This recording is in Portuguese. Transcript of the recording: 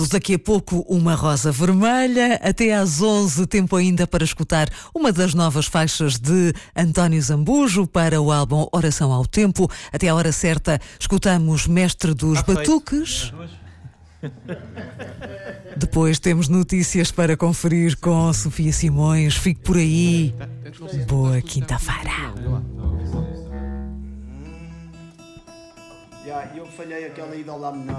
Daqui a pouco uma rosa vermelha, até às 11, tempo ainda para escutar uma das novas faixas de António Zambujo para o álbum Oração ao Tempo. Até à hora certa escutamos Mestre dos Batuques. Depois temos notícias para conferir com Sofia Simões. Fique por aí. Boa quinta-feira. Eu falhei aquela ida lá menor.